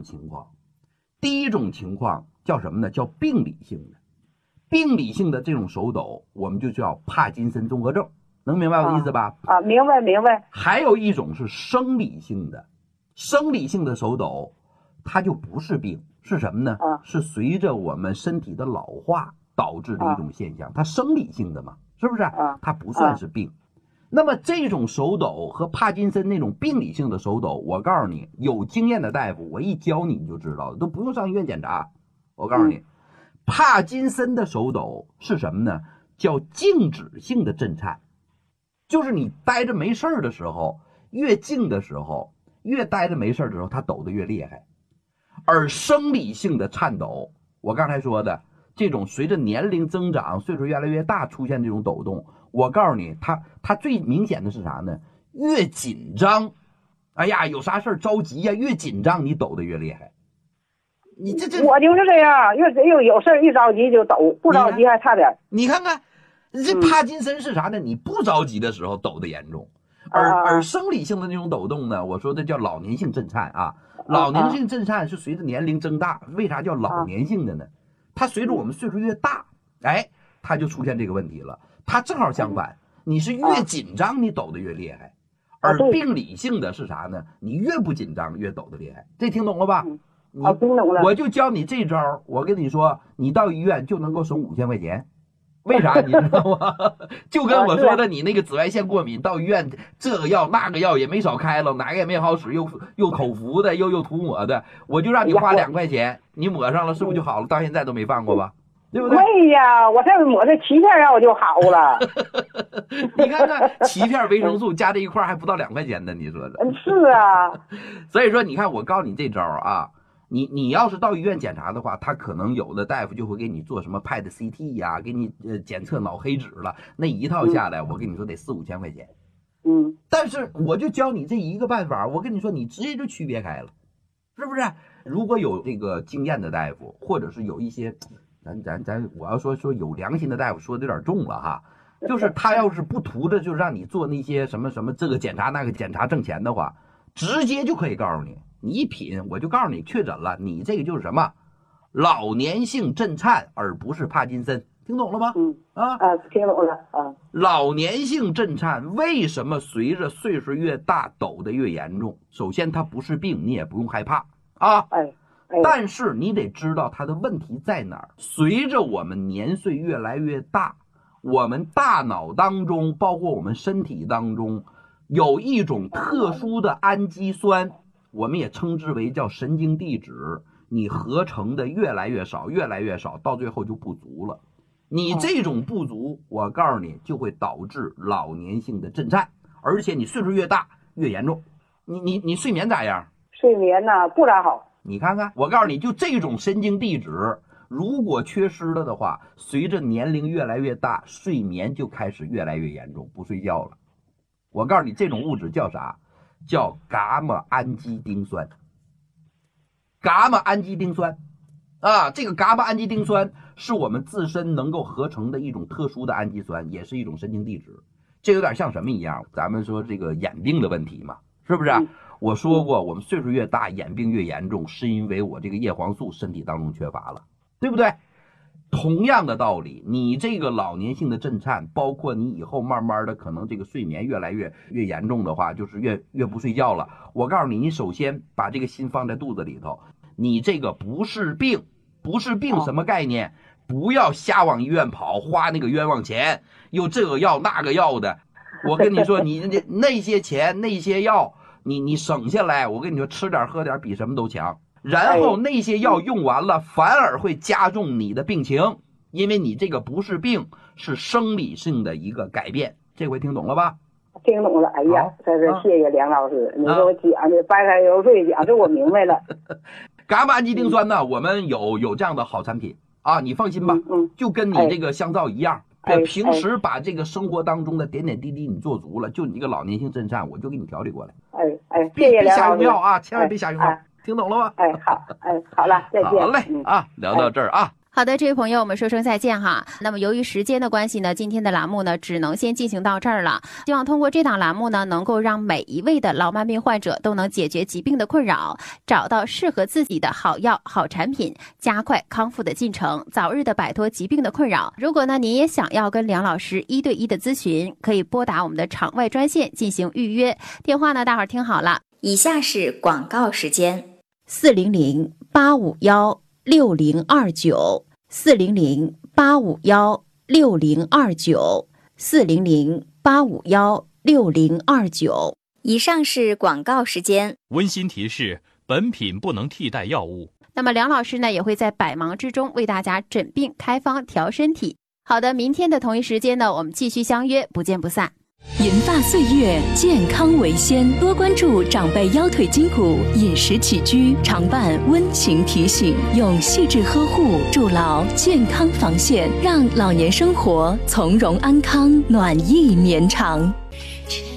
情况。第一种情况叫什么呢？叫病理性的。病理性的这种手抖，我们就叫帕金森综合症，能明白我的意思吧？ 明白明白。 还有一种是生理性的，生理性的手抖，它就不是病，是什么呢？是随着我们身体的老化导致的一种现象，它生理性的嘛，是不是？它不算是病。那么这种手抖和帕金森那种病理性的手抖，我告诉你，有经验的大夫，我一教你就知道了，都不用上医院检查。我告诉你，帕金森的手抖是什么呢？叫静止性的震颤，就是你待着没事的时候，越静的时候，越待着没事的时候，它抖得越厉害。而生理性的颤抖，我刚才说的这种随着年龄增长，岁数越来越大出现这种抖动，我告诉你，它最明显的是啥呢？越紧张，哎呀，有啥事着急呀，越紧张你抖得越厉害。你这我就是这样，有事一着急就抖，不着急还差点。 你看看，这帕金森是啥呢？你不着急的时候抖得严重，而生理性的那种抖动呢，我说的叫老年性震颤啊。老年性震颤是随着年龄增大，为啥叫老年性的呢？它随着我们岁数越大，哎，它就出现这个问题了。它正好相反，你是越紧张你抖得越厉害，而病理性的是啥呢？你越不紧张越抖得厉害。这听懂了吧？ 听懂了。 我就教你这招，我跟你说，你到医院就能够省5000块钱。为啥你知道吗？就跟我说的，你那个紫外线过敏，到医院这个药那个药也没少开了，哪个也没好使，又口服的，又涂抹的，我就让你花2块钱，你抹上了，是不是就好了？到现在都没犯过吧？对不对？ 对呀，我这抹这7片药就好了。 你看看7片维生素加这一块还不到2块钱呢，你说的？ 是啊。 所以说，你看我告诉你这招啊。你要是到医院检查的话，他可能有的大夫就会给你做什么 PET CT 呀，给你检测脑黑质了，那一套下来，我跟你说得4-5千块钱。但是我就教你这一个办法，我跟你说，你直接就区别开了，是不是？如果有这个经验的大夫，或者是有一些，我要说有良心的大夫，说的有点重了哈，就是他要是不图着就让你做那些什么这个检查那个检查挣钱的话，直接就可以告诉你。你一品，我就告诉你确诊了，你这个就是什么老年性震颤，而不是帕金森，听懂了吗？ 听懂了。 老年性震颤为什么随着岁数越大抖得越严重？首先它不是病，你也不用害怕啊。但是你得知道它的问题在哪儿。随着我们年岁越来越大，我们大脑当中，包括我们身体当中，有一种特殊的氨基酸。我们也称之为叫神经递质，你合成的越来越少，越来越少，到最后就不足了。你这种不足，我告诉你，就会导致老年性的震颤，而且你岁数越大越严重。你睡眠咋样？ 睡眠呢不咋好。 你看看，我告诉你，就这种神经递质，如果缺失了的话，随着年龄越来越大，睡眠就开始越来越严重，不睡觉了。我告诉你，这种物质叫啥？叫伽马氨基丁酸。伽马氨基丁酸啊，这个伽马氨基丁酸是我们自身能够合成的一种特殊的氨基酸，也是一种神经递质。这有点像什么一样？咱们说这个眼病的问题嘛，是不是？我说过，我们岁数越大，眼病越严重，是因为我这个叶黄素身体当中缺乏了，对不对？同样的道理，你这个老年性的震颤，包括你以后慢慢的可能这个睡眠越来越严重的话，就是越不睡觉了。我告诉你，你首先把这个心放在肚子里头，你这个不是病，不是病什么概念？不要瞎往医院跑，花那个冤枉钱，又这个药那个药的。我跟你说，你那些钱那些药，你省下来，我跟你说，吃点喝点比什么都强。然后那些药用完了，反而会加重你的病情，因为你这个不是病，是生理性的一个改变。这回听懂了吧？ 听懂了。哎呀，在这谢谢梁老师，你给我讲的白开油水讲，这我明白了。 伽马氨基丁酸呢，我们有这样的好产品啊，你放心吧，就跟你这个香皂一样。平时把这个生活当中的点点滴滴你做足了，就你这个老年性震颤，我就给你调理过来。 谢谢梁老师。别瞎用药啊，千万别瞎用药。听懂了吗？ 好，好了，再见。 好嘞，聊到这儿啊。 好的，这位朋友，我们说声再见哈。那么由于时间的关系呢，今天的栏目呢只能先进行到这儿了。希望通过这档栏目呢，能够让每一位的老慢病患者都能解决疾病的困扰，找到适合自己的好药、好产品，加快康复的进程，早日的摆脱疾病的困扰。如果呢您也想要跟梁老师1对1的咨询，可以拨打我们的场外专线进行预约。电话呢，大伙儿听好了， 以下是广告时间 ，401-851-6029，401-851-6029。 以上是广告时间。 温馨提示：本品不能替代药物。 那么梁老师呢，也会在百忙之中为大家诊病开方调身体。好的，明天的同一时间呢，我们继续相约，不见不散。 银发岁月，健康为先，多关注长辈腰腿筋骨、饮食起居，常伴温情提醒，用细致呵护筑牢健康防线，让老年生活从容安康、暖意绵长。